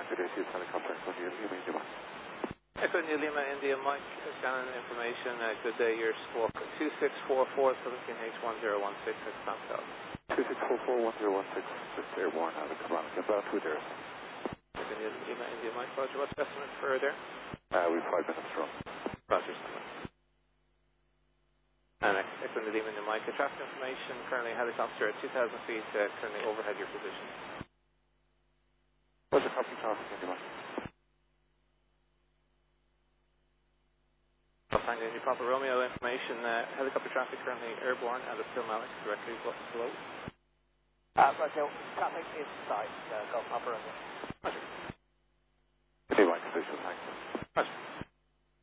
Good day, Houston helicopter, Echo Lima, India Mike. Echo Lima, India Mike, scanning information. Good day, your squawk 2644 17H1016 at Comcast. 2644-1016, just airborne out of Cabana, about 2 there. Echo Lima, India Mike, Roger, what's the estimate for there? We're 5 minutes from. Roger, and Echo Lima, India Mike, traffic information, currently helicopter at 2,000 feet, currently overhead your position. Roger, copy traffic, India Mike. Tango India Papa Romeo information, helicopter traffic currently airborne out of Kilmallock, directly below. Roger, traffic is inside, Golf Papa Romeo. Roger.